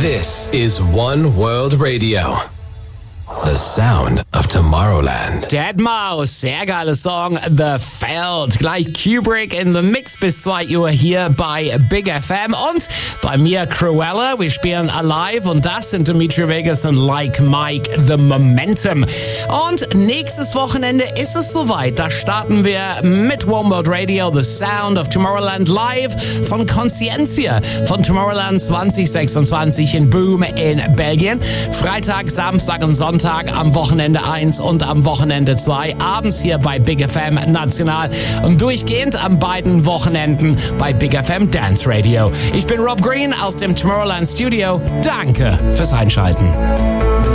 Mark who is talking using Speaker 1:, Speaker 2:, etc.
Speaker 1: This is One World Radio. The sound of Tomorrowland.
Speaker 2: Deadmau5, sehr geiler Song, The Feld. Gleich Kubrick in the Mix bis 2 Uhr hier bei Big FM. Und bei mir Cruella. Wir spielen Alive und das sind Dimitri Vegas und Like Mike, The Momentum. Und nächstes Wochenende ist es soweit. Da starten wir mit One World Radio, The Sound of Tomorrowland live von Conscientia von Tomorrowland 2026 in Boom in Belgien. Freitag, Samstag und Sonntag am Wochenende 1 und am Wochenende 2. Abends hier bei Big FM National und durchgehend an beiden Wochenenden bei Big FM Dance Radio. Ich bin Rob Green aus dem Tomorrowland Studio. Danke fürs Einschalten.